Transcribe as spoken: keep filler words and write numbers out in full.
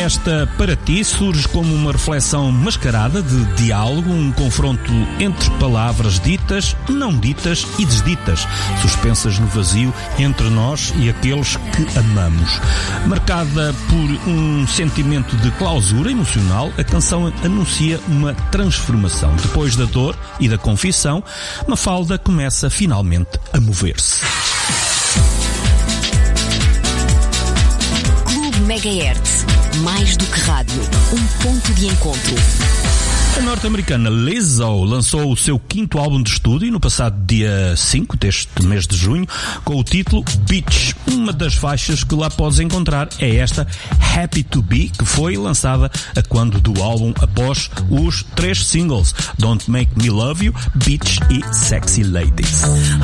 Esta Para Ti surge como uma reflexão mascarada de diálogo, um confronto entre palavras ditas, não ditas e desditas, suspensas no vazio entre nós e aqueles que amamos. Marcada por um sentimento de clausura emocional, a canção anuncia uma transformação. Depois da dor e da confissão, Mafalda começa finalmente a mover-se. Clube Megahertz. Mais do que rádio. Um ponto de encontro. A norte-americana Lizzo lançou o seu quinto álbum de estúdio no passado dia cinco deste mês de junho, com o título Beach. Uma das faixas que lá podes encontrar é esta Happy to Be, que foi lançada a quando do álbum após os três singles Don't Make Me Love You, Beach e Sexy Ladies.